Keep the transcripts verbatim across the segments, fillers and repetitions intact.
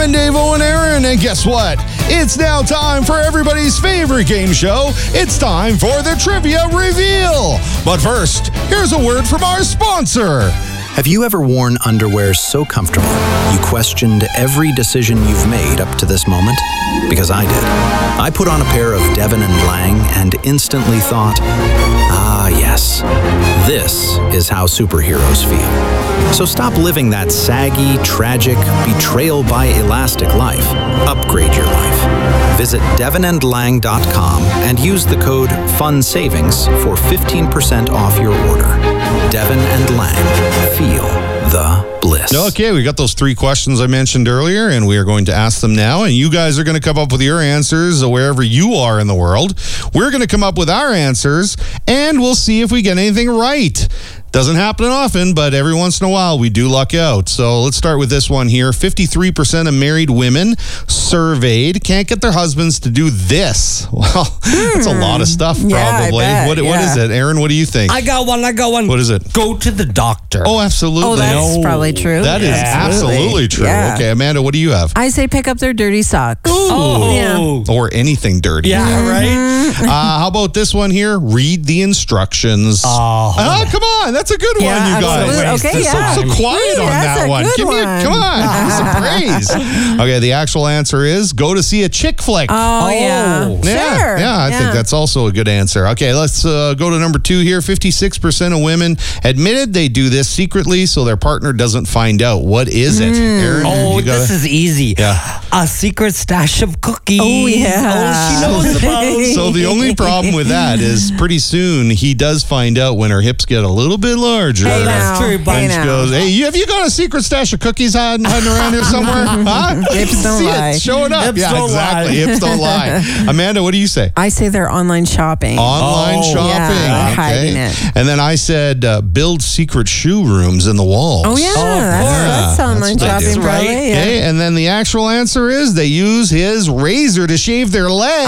Em and Davo and Aaron, and guess what? It's now time for everybody's favorite game show. It's time for the Trivia Reveal. But first, here's a word from our sponsor. Have you ever worn underwear so comfortable you questioned every decision you've made up to this moment? Because I did. I put on a pair of Devon and Lang and instantly thought, ah yes, this is how superheroes feel. So stop living that saggy, tragic, betrayal by elastic life. Upgrade your life. Visit devon and lang dot com and use the code FUNSAVINGS for fifteen percent off your order. Devon and Lang. Feel the bliss. Okay, we got those three questions I mentioned earlier, and we are going to ask them now, and you guys are going to come up with your answers wherever you are in the world. We're going to come up with our answers, and we'll see if we get anything right. Doesn't happen often, but every once in a while we do luck out. So let's start with this one here. fifty-three percent of married women surveyed can't get their husbands to do this. Well, that's a lot of stuff, probably. Yeah, I bet, what, yeah. what is it? Aaron, what do you think? I got one, I got one. What is it? Go to the doctor. Oh, absolutely. Oh, that's No. probably true. That is Yeah. absolutely true. Yeah. Okay, Amanda, what do you have? I say pick up their dirty socks. Oh. Yeah. Or anything dirty. Yeah, right? Uh, how about this one here? Read the instructions. Oh. Ah, come on. That's a good one, Yeah, you guys. absolutely. Okay, So- yeah. So, quiet Ooh, on that's that a one. good Give me a, one. come on. Give me some praise. Okay, the actual answer is go to see a chick flick. Oh, yeah. Oh. Yeah, Sure. yeah, I think that's also a good answer. Okay, let's uh, go to number two here. fifty-six percent of women admitted they do this secretly so their partner doesn't find out. What is it? Aaron, Oh, you gotta- this is easy. Yeah. A secret stash of cookies. Oh, yeah. Oh, she knows about. So the only problem with that is pretty soon he does find out when her hips get a little bit larger. Hey, That's now. true, but Hey, And she now. goes, hey, you, have you got a secret stash of cookies hiding, hiding around here somewhere? Huh? Hips I don't see lie. it showing up. Hips yeah, don't exactly. lie. Hips don't lie. Amanda, what do you say? I say they're online shopping. Online Oh, shopping. yeah, okay. hiding it. And then I said uh, build secret shoe rooms in the walls. Oh, yeah. of that's, course. that's Yeah, online that's what they shopping, do. probably. Right? Yeah. Okay, and then the actual answer is they use his razor to shave their legs.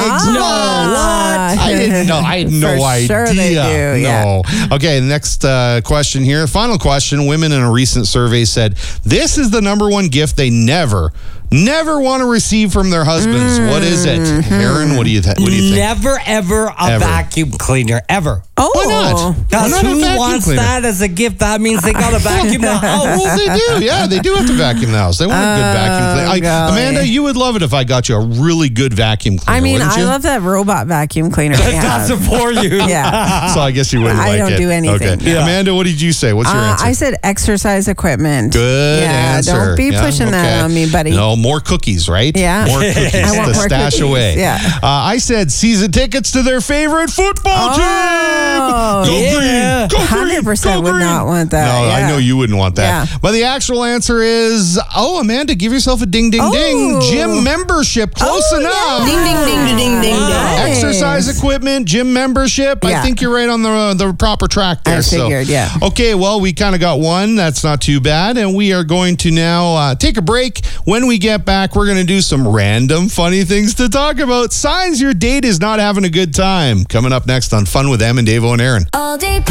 Ah. I didn't know. I had no For idea. sure they do, yeah. No. Okay, next uh, question here. Final question. Women in a recent survey said this is the number one gift they never, never want to receive from their husbands. Mm-hmm. What is it? Aaron, what do you, th- what do you think? Never, ever a Ever. vacuum cleaner. Ever. Oh. Why not? Why Because not a who vacuum wants cleaner? that as a gift? That means they got to vacuum the house. Well, they do. Yeah, they do have to vacuum the house. They want a good vacuum cleaner. I, golly. Amanda, you would love it if I got you a really good vacuum cleaner. I mean, wouldn't I you? love that robot vacuum cleaner they That's have. it for you. Yeah. So I guess you wouldn't I like don't it. do anything. Okay. Yeah. Amanda, what did you say? What's your Uh, answer? I said exercise equipment. Good yeah, answer. Don't be Yeah, pushing okay. that on me, buddy. No, more cookies, right? Yeah. More cookies I want to more stash cookies, away. yeah. Uh, I said season tickets to their favorite football Oh, team. Go yeah. green. Go green. one hundred percent Go would green. not want that. No, I yeah. know you wouldn't want that. Yeah. But the actual answer is, oh, Amanda, give yourself a ding, ding, Oh. ding. Gym membership. Close Oh, enough. yeah. Ding, ding, ding, ding, ding, ding. Nice. Exercise equipment, gym membership. I Yeah. think you're right on the the proper track there. I So- figured, yeah. Okay, well, we kind of got one. That's not too bad. And we are going to now uh, take a break. When we get back, we're going to do some random funny things to talk about. Signs your date is not having a good time. Coming up next on Fun with Em and Davo and Aaron. All day